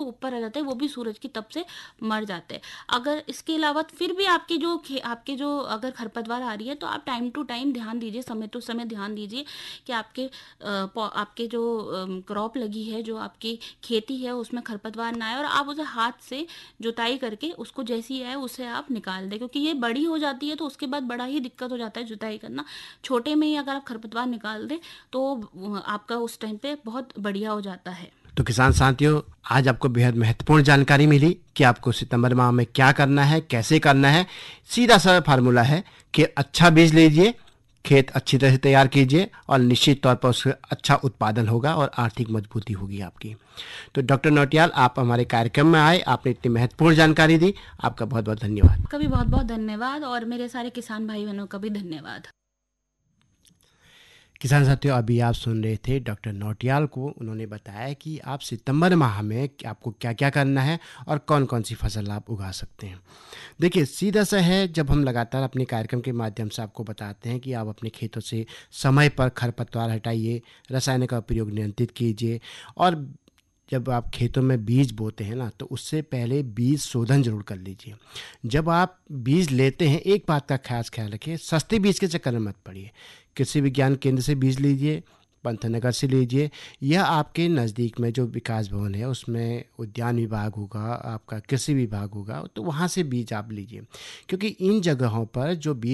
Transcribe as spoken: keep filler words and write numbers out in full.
ऊपर रह जाते हैं, वो भी सूरज की तप से मर जाते हैं। अगर इसके अलावा फिर भी आपके जो खे आपके जो अगर खरपतवार आ रही है, तो आप टाइम टू टाइम ध्यान दीजिए, समय टू समय ध्यान दीजिए कि आपके अ, पौ आपके जो अम, क्रॉप लगी है, जो आपकी खेती है, उसमें खरपतवार ना आए, और आप उसे हाथ से जुताई करके उसको जैसी है उसे आप निकाल दें, क्योंकि ये बड़ी हो जाती है तो उसके बाद बड़ा ही दिक्कत हो जाता है जुताई करना। छोटे में ही अगर आप खरपतवार निकाल दें तो वो आपका उस टाइम पे बहुत बढ़िया हो जाता है। तो किसान साथियों, आज आपको बेहद महत्वपूर्ण जानकारी मिली कि आपको सितंबर माह में क्या करना है, कैसे करना है। सीधा सा फार्मूला है कि अच्छा बीज लीजिए, खेत अच्छी तरह से तैयार कीजिए और निश्चित तौर पर उससे अच्छा उत्पादन होगा और आर्थिक मजबूती होगी आपकी। तो डॉक्टर नौटियाल, आप हमारे कार्यक्रम में आए, आपने इतनी महत्वपूर्ण जानकारी दी, आपका बहुत बहुत धन्यवाद। आपका भी बहुत बहुत धन्यवाद, और मेरे सारे किसान भाई बहनों का भी धन्यवाद। किसान साथियों, अभी आप सुन रहे थे डॉक्टर नौटियाल को। उन्होंने बताया कि आप सितंबर माह में आपको क्या क्या करना है और कौन कौन सी फसल आप उगा सकते हैं। देखिए, सीधा सा है, जब हम लगातार अपने कार्यक्रम के माध्यम से आपको बताते हैं कि आप अपने खेतों से समय पर खरपतवार हटाइए, रसायन का प्रयोग नियंत्रित कीजिए, और जब आप खेतों में बीज बोते हैं ना, तो उससे पहले बीज शोधन जरूर कर लीजिए। जब आप बीज लेते हैं, एक बात का खास ख्याल रखिए, सस्ते बीज के चक्कर में मत पड़िए। कृषि विज्ञान केंद्र से बीज लीजिए, पंतनगर से लीजिए, या आपके नज़दीक में जो विकास भवन है उसमें उद्यान विभाग होगा, आपका कृषि विभाग होगा, तो वहाँ से बीज आप लीजिए। क्योंकि इन जगहों पर जो बीज